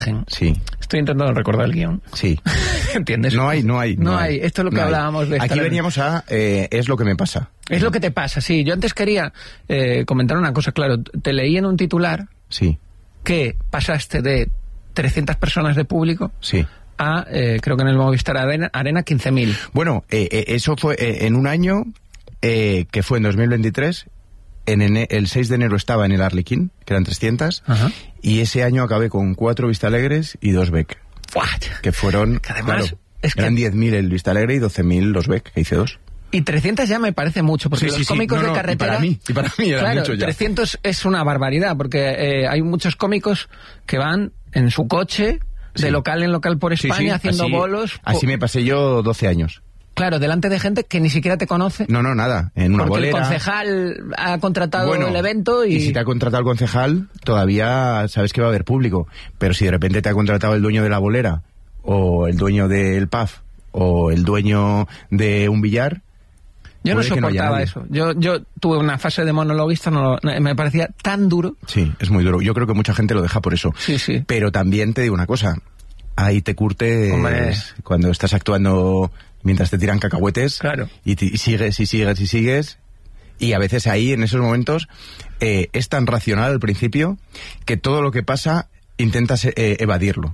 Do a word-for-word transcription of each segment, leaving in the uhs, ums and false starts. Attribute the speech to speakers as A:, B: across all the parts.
A: Sí.
B: Estoy intentando recordar el guión.
A: Sí.
B: ¿Entiendes?
A: No hay, no hay.
B: No, no hay. hay. Esto es lo que no hablábamos de
A: Aquí veníamos a... Eh, es lo que me pasa.
B: Es lo que te pasa, sí. Yo antes quería eh, comentar una cosa, claro. Te leí en un titular...
A: Sí.
B: Que pasaste de trescientas personas de público...
A: Sí.
B: A, eh, creo que en el Movistar Arena, Arena quince mil.
A: Bueno, eh, eh, eso fue eh, en un año eh, que fue en dos mil veintitrés... En ene, el seis de enero estaba en el Arlequín, que eran trescientas,
B: Ajá.
A: Y ese año acabé con cuatro Vistalegres y dos Beck.
B: What?
A: Que fueron,
B: que además,
A: claro,
B: es que...
A: eran diez mil el Vistalegre y doce mil los Beck, que hice dos.
B: Y trescientas ya me parece mucho, porque
A: sí,
B: los
A: sí,
B: cómicos
A: sí. No,
B: de
A: no,
B: carretera...
A: Y para mí, y para mí era
B: claro,
A: mucho ya.
B: trescientos es una barbaridad, porque eh, hay muchos cómicos que van en su coche, de sí. local en local por España, sí, sí. haciendo
A: así,
B: bolos...
A: Así me pasé yo doce años.
B: Claro, delante de gente que ni siquiera te conoce.
A: No, no, nada. En una
B: porque
A: bolera.
B: El concejal ha contratado
A: bueno,
B: el evento y...
A: y si te ha contratado el concejal, todavía sabes que va a haber público. Pero si de repente te ha contratado el dueño de la bolera, o el dueño del pub, o el dueño de un billar...
B: Yo no soportaba no eso. Yo, yo tuve una fase de monologuista, no, me parecía tan duro.
A: Sí, es muy duro. Yo creo que mucha gente lo deja por eso.
B: Sí, sí.
A: Pero también te digo una cosa. Ahí te curtes Hombre. cuando estás actuando... mientras te tiran cacahuetes,
B: claro.
A: y, te, y sigues y sigues y sigues, y a veces ahí, en esos momentos, eh, es tan racional al principio que todo lo que pasa intentas eh, evadirlo.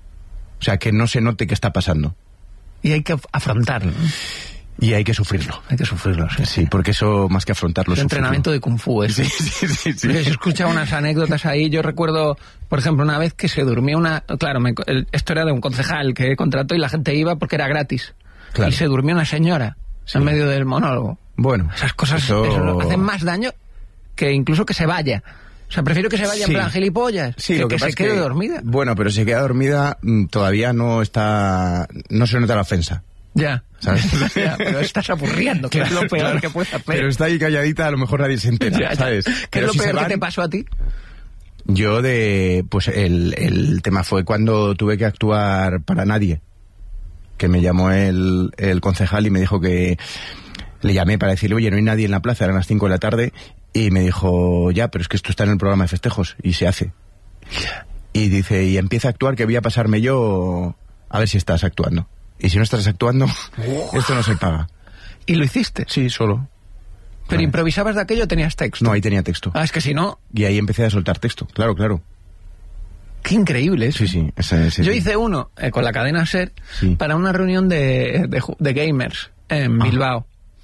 A: O sea, que no se note qué está pasando.
B: Y hay que afrontarlo.
A: Y hay que sufrirlo.
B: Hay que sufrirlo, sí.
A: Sí, porque eso, más que afrontarlo, es
B: entrenamiento de Kung Fu, ¿eh?
A: Sí, sí, sí. sí.
B: Yo he escuchado unas anécdotas ahí. Yo recuerdo, por ejemplo, una vez que se durmió una... Claro, me, el, esto era de un concejal que contrató y la gente iba porque era gratis. Claro. Y se durmió una señora sí. en medio del monólogo.
A: Bueno,
B: esas cosas
A: eso...
B: Eso hacen más daño que incluso que se vaya. O sea, prefiero que se vaya sí. en plan gilipollas
A: sí,
B: que,
A: lo que,
B: que se quede
A: que,
B: dormida.
A: Bueno, pero si se queda dormida todavía no está... no se nota la ofensa.
B: Ya,
A: ¿sabes?
B: ya, pero estás aburriendo, que claro, es lo peor claro. que puedes hacer.
A: Pero está ahí calladita, a lo mejor nadie se entera,
B: ya, ya.
A: ¿sabes?
B: ¿Qué
A: pero
B: es lo
A: si
B: peor
A: van...
B: que te pasó a ti?
A: Yo de... pues el, el tema fue cuando tuve que actuar para nadie. Que me llamó el, el concejal y me dijo que... Le llamé para decirle, oye, no hay nadie en la plaza, eran las cinco de la tarde, y me dijo, ya, pero es que esto está en el programa de festejos, y se hace. Y dice, y empieza a actuar, que voy a pasarme yo a ver si estás actuando. Y si no estás actuando, oh. esto no se paga.
B: ¿Y lo hiciste?
A: Sí, solo.
B: ¿Pero vale. improvisabas de aquello o tenías texto?
A: No, ahí tenía texto.
B: Ah, es que si no...
A: Y ahí empecé a soltar texto, claro, claro.
B: Qué increíble eso.
A: Sí, sí. Ese, ese,
B: Yo
A: sí.
B: hice uno eh, con la cadena SER
A: sí.
B: para una reunión de, de, de gamers en ah. Bilbao.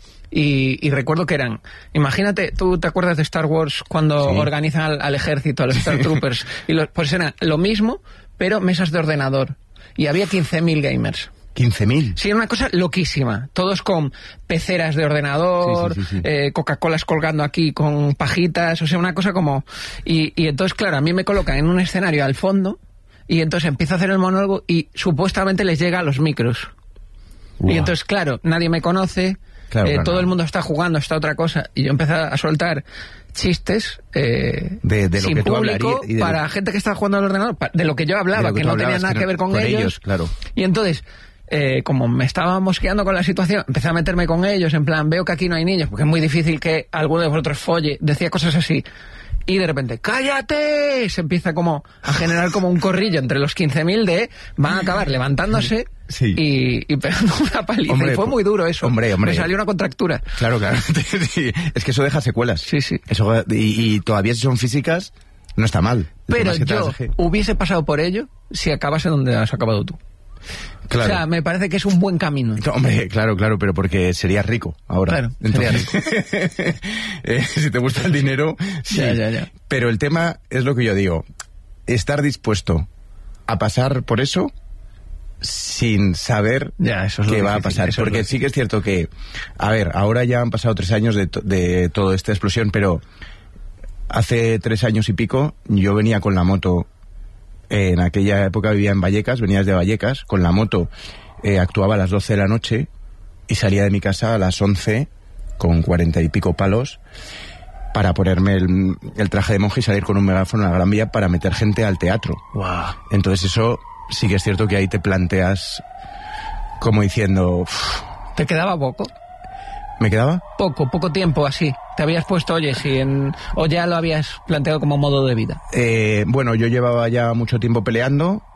B: Y, y recuerdo que eran... Imagínate, ¿tú te acuerdas de Star Wars cuando sí. organizan al, al ejército, a los Star Troopers? Y los, pues era lo mismo, pero mesas de ordenador. Y había quince mil gamers.
A: ¿quince mil?
B: Sí, era una cosa loquísima. Todos con peceras de ordenador, sí, sí, sí, sí. Eh, Coca-Colas colgando aquí con pajitas, o sea, una cosa como... Y, y entonces, claro, a mí me colocan en un escenario al fondo y entonces empiezo a hacer el monólogo y supuestamente les llega a los micros. Wow. Y entonces, claro, nadie me conoce, claro, eh, claro, todo claro. el mundo está jugando, está otra cosa. Y yo empecé a soltar chistes eh,
A: de, de lo
B: sin
A: que tú
B: público
A: y de
B: para
A: lo...
B: gente que estaba jugando al ordenador, de lo que yo hablaba, que, que no tenía nada que, no, que ver con,
A: con
B: ellos.
A: ellos claro.
B: Y entonces... Eh, como me estaba mosqueando con la situación, empecé a meterme con ellos, en plan, veo que aquí no hay niños, porque es muy difícil que alguno de vosotros folle, decía cosas así, y de repente, ¡cállate! Se empieza como a generar como un corrillo entre los quince mil de, van a acabar levantándose
A: sí.
B: y, y pegando una paliza, hombre, y fue muy duro eso,
A: hombre, hombre.
B: me salió una contractura.
A: Claro, claro, sí. Es que eso deja secuelas.
B: Sí, sí.
A: Eso, y, y todavía si son físicas, no está mal.
B: Pero yo hubiese pasado por ello si acabase donde has acabado tú.
A: Claro.
B: O sea, me parece que es un buen camino.
A: Hombre, claro, claro, pero porque serías rico ahora.
B: Claro,
A: entonces,
B: sería rico.
A: eh, si te gusta el dinero, sí.
B: Ya, ya, ya.
A: Pero el tema es lo que yo digo. Estar dispuesto a pasar por eso sin saber
B: ya, eso es
A: qué
B: lo
A: va
B: difícil,
A: a pasar.
B: eso
A: Porque
B: es
A: sí que es cierto que, a ver, ahora ya han pasado tres años de, to de toda esta explosión, pero hace tres años y pico yo venía con la moto. En aquella época vivía en Vallecas, venía desde Vallecas, con la moto eh, actuaba a las doce de la noche y salía de mi casa a las once con cuarenta y pico palos para ponerme el, el traje de monje y salir con un megáfono a la Gran Vía para meter gente al teatro.
B: Wow.
A: Entonces eso sí que es cierto que ahí te planteas como diciendo... Uff,
B: ¿te quedaba poco?
A: ¿me quedaba?
B: Poco, poco tiempo así. te habías puesto, oye, si en, o ya lo habías planteado como modo de vida?
A: Eh, bueno, yo llevaba ya mucho tiempo peleando.